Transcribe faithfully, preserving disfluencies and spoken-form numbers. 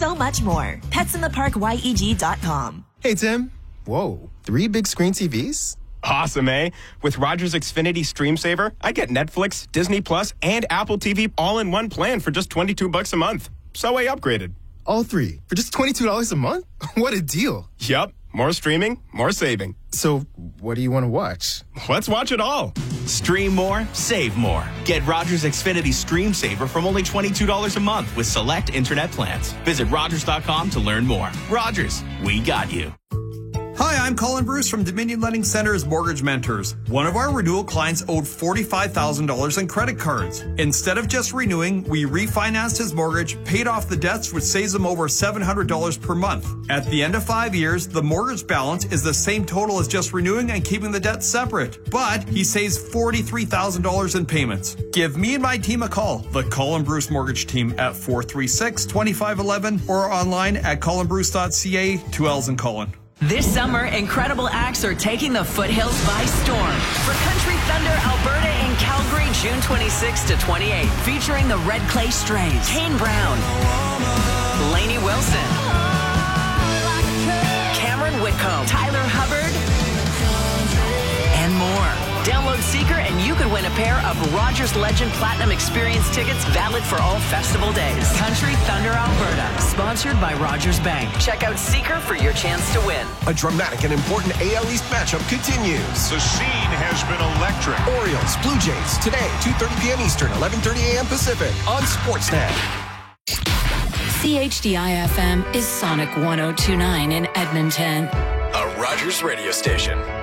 so much more. pets in the park y e g dot com. Hey, Tim. Whoa, three big screen T Vs? Awesome, eh? With Rogers Xfinity Stream Saver, I get Netflix, Disney Plus, and Apple T V all in one plan for just twenty-two bucks a month. So I upgraded. All three for just twenty-two dollars a month? What a deal. Yup. More streaming, more saving. So what do you want to watch? Let's watch it all. Stream more, save more. Get Rogers Xfinity Stream Saver from only twenty-two dollars a month with select internet plans. Visit Rogers dot com to learn more. Rogers, we got you. Hi, I'm Colin Bruce from Dominion Lending Center's Mortgage Mentors. One of our renewal clients owed forty-five thousand dollars in credit cards. Instead of just renewing, we refinanced his mortgage, paid off the debts, which saves him over seven hundred dollars per month. At the end of five years, the mortgage balance is the same total as just renewing and keeping the debt separate. But he saves forty-three thousand dollars in payments. Give me and my team a call, the Colin Bruce Mortgage Team, at four three six, two five one one or online at colin bruce dot c a. Two L's in Colin. This summer, incredible acts are taking the foothills by storm. For Country Thunder Alberta in Calgary, June twenty-sixth to twenty-eighth, featuring the Red Clay Strays, Kane Brown, Lainey Wilson, Cameron Whitcomb, Tyler Hubbard, and more. Download Seeker and you could win a pair of Rogers Legend Platinum Experience tickets valid for all festival days. Country Thunder Alberta, sponsored by Rogers Bank. Check out Seeker for your chance to win. A dramatic and important A L East matchup continues. The scene has been electric. Orioles, Blue Jays, today, two thirty p.m. Eastern, eleven thirty a.m. Pacific, on Sportsnet. C H D I F M is Sonic one oh two point nine in Edmonton. A Rogers radio station.